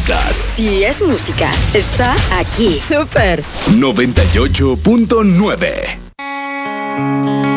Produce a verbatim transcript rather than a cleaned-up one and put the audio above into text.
ubicas. Si es música, está aquí. Super noventa y ocho punto nueve.